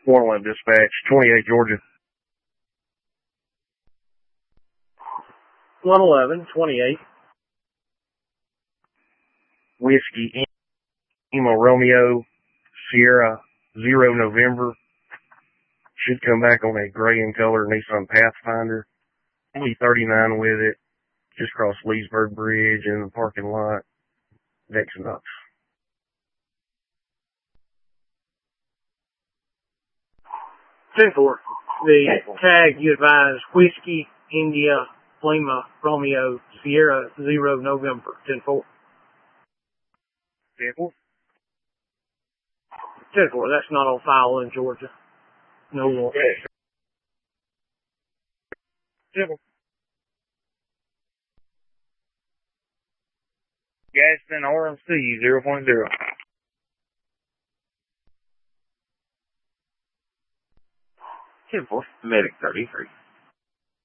Warland Dispatch, 28 Georgia. 111, 28. Whiskey, Emo Romeo, Sierra, 0 November. Should come back on a gray in color Nissan Pathfinder. E39 with it. Just crossed Leesburg Bridge in the parking lot. Vexing up. 10-4. The tag you advise Whiskey, India, Lima, Romeo, Sierra, 0 November. 10-4. 10-4. 10-4. That's not on file in Georgia. No more. 10-4. Gaston RMC 0.0. Medic 33.